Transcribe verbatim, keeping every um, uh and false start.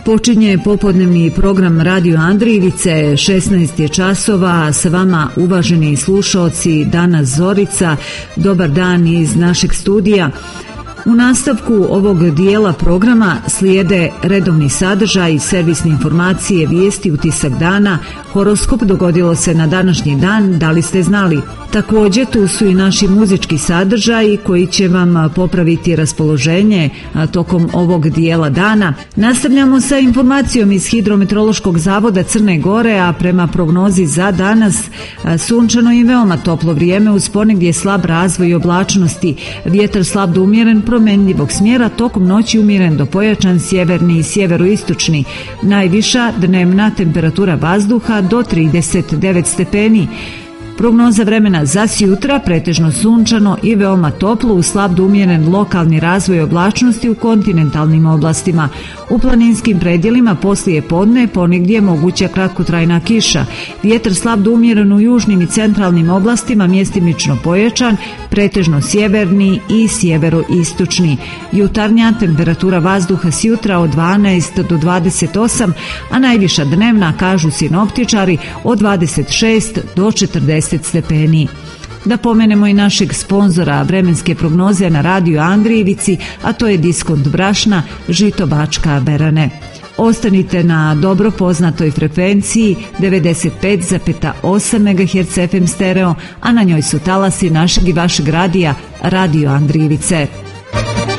Počinje popodnevni program Radio Andrijevice, šesnaest je časova, s vama uvaženi slušaoci, danas Zorica, dobar dan iz našeg studija. U nastavku ovog dijela programa slijede redovni sadržaj, servisne informacije, vijesti, utisak dana, horoskop dogodilo se na današnji dan, da li ste znali? Također tu su i naši muzički sadržaji koji će vam popraviti raspoloženje tokom ovog dijela dana. Nastavljamo sa informacijom iz Hidrometeorološkog zavoda Crne Gore, a prema prognozi za danas sunčano i veoma toplo vrijeme uz ponegdje slab razvoj oblačnosti, vjetar slab do umjeren promenljivog smjera, tokom noći umjeren do pojačan sjeverni i sjeveroistočni, najviša dnevna temperatura vazduha do trideset devet stepeni. Prognoza vremena za sjutra pretežno sunčano i veoma toplo uz slab do umjeren lokalni razvoj oblačnosti u kontinentalnim oblastima. U planinskim predjelima poslije podne ponegdje moguća kratkotrajna kiša. Vjetar slab do umjeren u južnim i centralnim oblastima, mjestimično pojačan, pretežno sjeverni i sjeveroistočni. Jutarnja temperatura vazduha sjutra od dvanaest do dvadeset osam, a najviša dnevna, kažu sinoptičari, od dvadeset šest do četrdeset stepeni. Da pomenemo i našeg sponzora vremenske prognoze na Radio Andrijevici, a to je Diskont brašna Žito Bačka Berane. Ostanite na dobro poznatoj frekvenciji devedeset pet zarez osam megaherca F M stereo, a na njoj su talasi našeg i vašeg radija Radio Andrijevice.